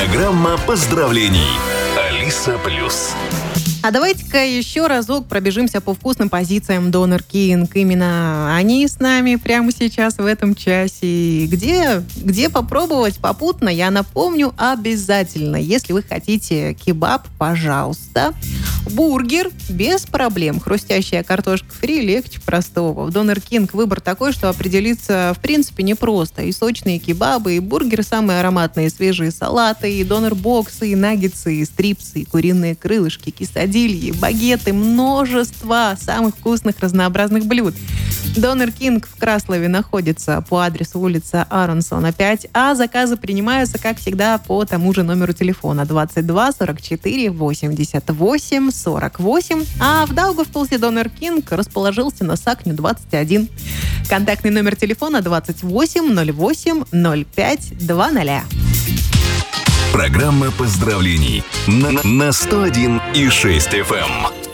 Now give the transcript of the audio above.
Программа поздравлений. Алиса Плюс. А давайте-ка еще разок пробежимся по вкусным позициям Донер Кинг. Именно они с нами прямо сейчас в этом часе. Где попробовать попутно, я напомню обязательно. Если вы хотите кебаб, пожалуйста. Бургер без проблем. Хрустящая картошка фри легче простого. В Донер Кинг выбор такой, что определиться в принципе непросто. И сочные кебабы, и бургеры самые ароматные, свежие салаты, и донер-боксы, и наггетсы, и стрипсы, и куриные крылышки, кисадильи, багеты, множество самых вкусных разнообразных блюд. Донер Кинг в Краслове находится по адресу улица Аронсона, 5, а заказы принимаются, как всегда, по тому же номеру телефона 22 44 88 48. А в Даугавпилсе Донер Кинг расположился на Сакню 21. Контактный номер телефона 28 08 05 20. Программа поздравлений на 101,6 FM.